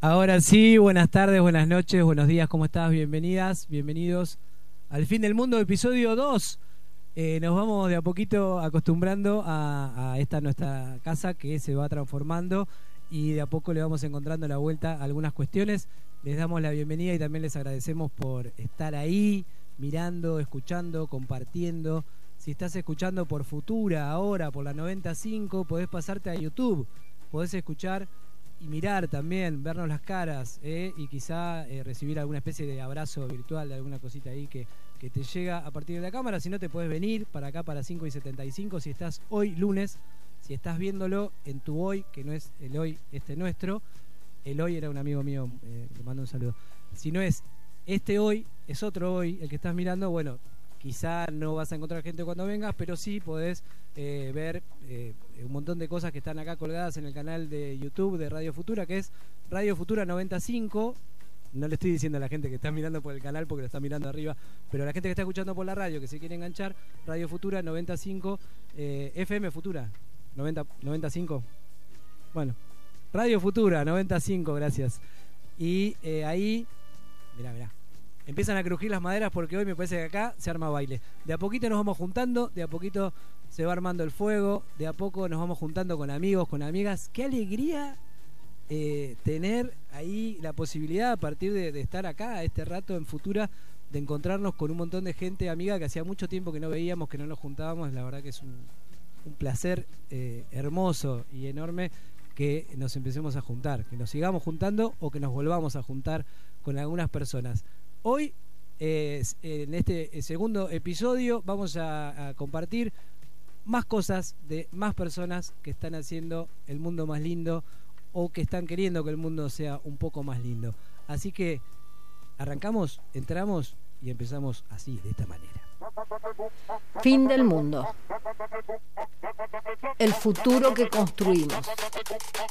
Ahora sí, buenas tardes, buenas noches, buenos días, ¿cómo estás? Bienvenidas, bienvenidos al Fin del Mundo, episodio 2. Nos vamos de a poquito acostumbrando a esta nuestra casa que se va transformando y de a poco le vamos encontrando la vuelta a algunas cuestiones. Les damos la bienvenida y también les agradecemos por estar ahí, mirando, escuchando, compartiendo. Si estás escuchando por Futura ahora, por la 95, podés pasarte a YouTube, podés escuchar y mirar también, vernos las caras, y quizá recibir alguna especie de abrazo virtual, de alguna cosita ahí que te llega a partir de la cámara. Si no, te puedes venir para acá para 5:75 si estás hoy lunes, si estás viéndolo en tu hoy, que no es el hoy nuestro. El hoy era un amigo mío, le mando un saludo. Si no es este hoy, es otro hoy el que estás mirando. Bueno, quizá no vas a encontrar gente cuando vengas, pero sí podés ver un montón de cosas que están acá colgadas en el canal de YouTube de Radio Futura, que es Radio Futura 95. No le estoy diciendo a la gente que está mirando por el canal porque lo está mirando arriba, pero a la gente que está escuchando por la radio, que se quiere enganchar, Radio Futura 95, FM Futura 95. Bueno, Radio Futura 95, gracias. Y ahí, mirá. Empiezan a crujir las maderas porque hoy me parece que acá se arma baile. De a poquito nos vamos juntando, de a poquito se va armando el fuego, de a poco nos vamos juntando con amigos, con amigas. ¡Qué alegría tener ahí la posibilidad a partir de estar acá a este rato en Futura, de encontrarnos con un montón de gente amiga que hacía mucho tiempo que no veíamos, que no nos juntábamos! La verdad que es un placer hermoso y enorme que nos empecemos a juntar, que nos sigamos juntando o que nos volvamos a juntar con algunas personas. Hoy, en este segundo episodio, vamos a compartir más cosas de más personas que están haciendo el mundo más lindo o que están queriendo que el mundo sea un poco más lindo. Así que arrancamos, entramos y empezamos así, de esta manera. Fin del mundo. El futuro que construimos.